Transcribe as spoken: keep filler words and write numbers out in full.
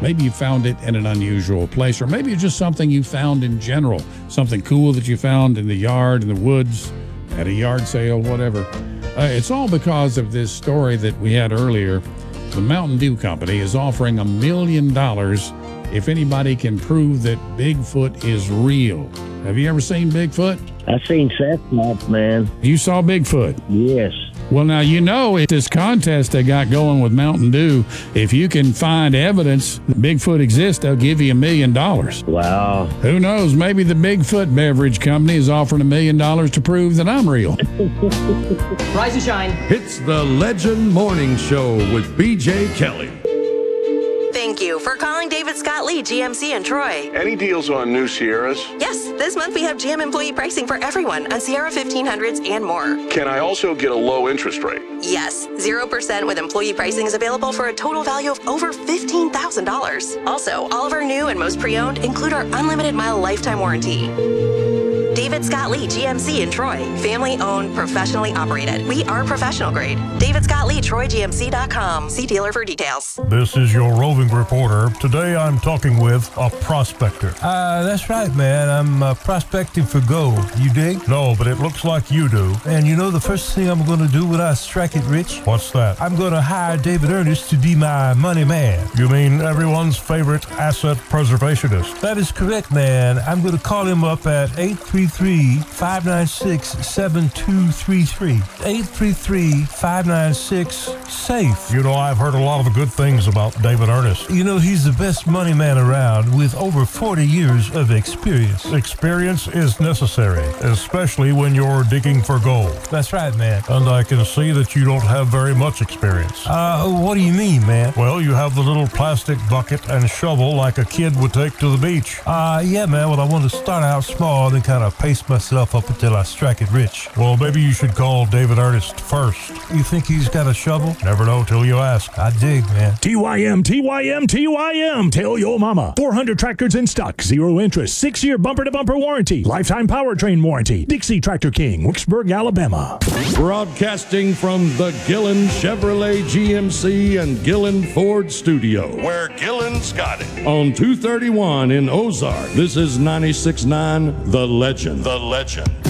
Maybe you found it in an unusual place, or maybe it's just something you found in general, something cool that you found in the yard, in the woods, at a yard sale, whatever. Uh, it's all because of this story that we had earlier. The Mountain Dew Company is offering a million dollars if anybody can prove that Bigfoot is real. Have you ever seen Bigfoot? I seen Sasquatch, man. You saw Bigfoot? Yes. Well, now, you know, it's this contest they got going with Mountain Dew. If you can find evidence that Bigfoot exists, they'll give you a million dollars. Wow. Who knows? Maybe the Bigfoot Beverage Company is offering a million dollars to prove that I'm real. Rise and shine. It's the Legend Morning Show with B J Kelly. Thank you for calling David Scott Lee, G M C in Troy. Any deals on new Sierras? Yes, this month we have G M employee pricing for everyone on Sierra fifteen hundreds and more. Can I also get a low interest rate? Yes, zero percent with employee pricing is available for a total value of over fifteen thousand dollars. Also, all of our new and most pre-owned include our unlimited mile lifetime warranty. David Scott Lee, G M C in Troy. Family owned, professionally operated. We are professional grade. David Scott Lee, Troy G M C dot com. See dealer for details. This is your roving reporter. Today I'm talking with a prospector. Uh, that's right, man. I'm uh, prospecting for gold. You dig? No, but it looks like you do. And you know the first thing I'm going to do when I strike it rich? What's that? I'm going to hire David Ernest to be my money man. You mean everyone's favorite asset preservationist? That is correct, man. I'm going to call him up at eight three three, five nine six, seven two three three. eight three three, five nine six, SAFE. You know, I've heard a lot of good things about David Ernest. You know, he's the best money man around with over forty years of experience. Experience is necessary, especially when you're digging for gold. That's right, man. And I can see that you don't have very much experience. Uh, what do you mean, man? Well, you have the little plastic bucket and shovel like a kid would take to the beach. Uh, yeah, man. Well, I want to start out small and kind of pace myself up until I strike it rich. Well, maybe you should call David Ernest first. You think he's got a shovel? Never know till you ask. I dig, man. T Y M, T Y M, T Y M. Tell your mama. four hundred tractors in stock, zero interest, six-year bumper-to-bumper warranty, lifetime powertrain warranty. Dixie Tractor King, Wicksburg, Alabama. Broadcasting from the Gillen Chevrolet G M C and Gillen Ford studio, Where Gillen's got it. on two thirty-one in Ozark. This is ninety-six point nine The Legend. The Legend.